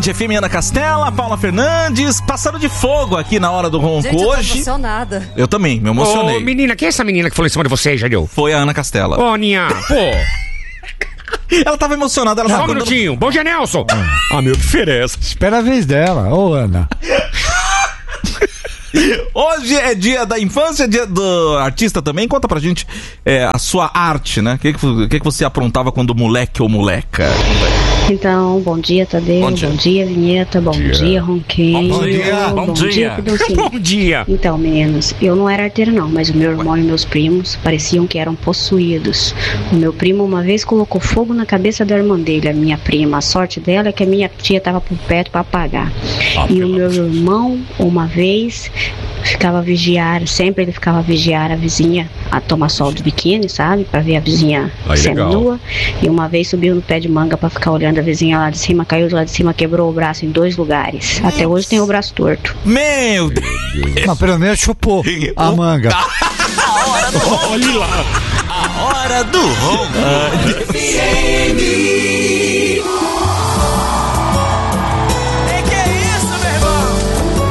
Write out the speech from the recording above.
FM, Ana Castela, Paula Fernandes, passaram de fogo aqui na hora do ronco. Gente, hoje. Eu tô emocionada. Eu também, me emocionei. Ô, menina, quem é essa menina que falou em cima de você, Jadeu? Foi a Ana Castela. Ô, Aninha, pô. Ela tava emocionada, ela Só tava um minutinho. Bom dia, Nelson. Meu, que diferença. Espera a vez dela, ô Ana. Hoje é dia da infância, dia do artista também. Conta pra gente a sua arte, né? O que você aprontava quando moleque ou moleca? Então, bom dia, Tadeu. Bom dia, Vinheta. Bom dia, Ronquinho. Bom dia. Bom dia, Pidoncinho. Bom dia. Então, meninos, eu não era arteira não, mas o meu irmão e meus primos pareciam que eram possuídos. O meu primo uma vez colocou fogo na cabeça da irmã dele, a minha prima. A sorte dela é que a minha tia estava por perto para apagar. E o meu irmão, uma vez, sempre ele ficava a vigiar a vizinha a tomar sol de biquíni, sabe? Pra ver a vizinha semi-nua. E uma vez subiu no pé de manga pra ficar olhando a vizinha lá de cima, caiu de lá de cima, quebrou o braço em 2 lugares. Até hoje tem o braço torto. Meu Deus! Mas pelo menos chupou a manga. A hora do ronco. A hora do ronco.